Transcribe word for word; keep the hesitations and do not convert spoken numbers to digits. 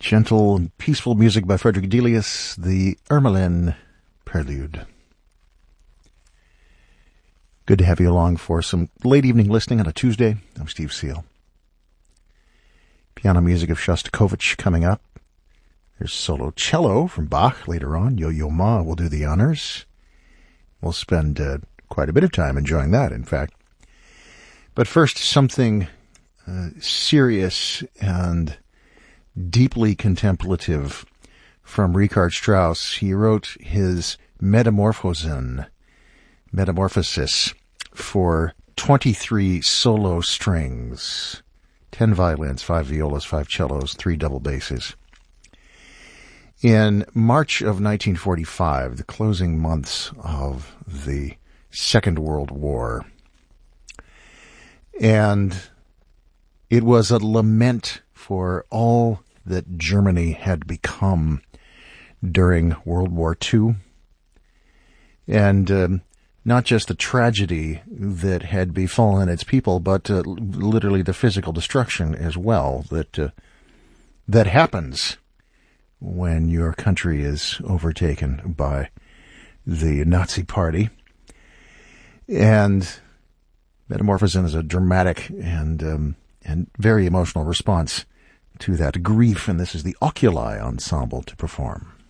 Gentle and peaceful music by Frederick Delius, the Ermelin Prelude. Good to have you along for some late evening listening on a Tuesday. I'm Steve Seal. Piano music of Shostakovich coming up. There's solo cello from Bach later on. Yo-Yo Ma will do the honors. We'll spend uh, quite a bit of time enjoying that, in fact. But first, something uh, serious and deeply contemplative from Richard Strauss. He wrote his Metamorphosen, Metamorphosis, for twenty-three solo strings, ten violins, five violas, five cellos, three double basses. In March of nineteen forty-five, the closing months of the Second World War, and it was a lament for all that Germany had become during World War Two, and um, not just the tragedy that had befallen its people, but uh, literally the physical destruction as well that uh, that happens when your country is overtaken by the Nazi Party. And Metamorphosen is a dramatic and um, and very emotional response to that grief, and this is the Oculi Ensemble to perform.